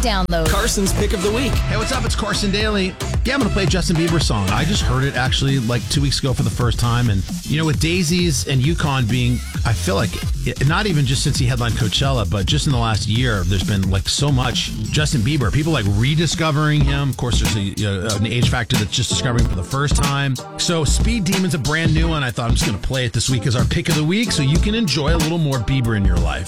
download. Carson's Pick of the Week. Hey, what's up? It's Carson Daly. Yeah, I'm going to play a Justin Bieber song. I just heard it actually like 2 weeks ago for the first time. And, you know, with Daisies and Yukon being, I feel like, not even just since he headlined Coachella, but just in the last year, there's been like so much Justin Bieber. People like rediscovering him. Of course, there's an age factor that's just discovering him for the first time. So Speed Demon's a brand new one. I thought I'm just going to play it this week as our Pick of the Week so you can enjoy a little more Bieber in your life.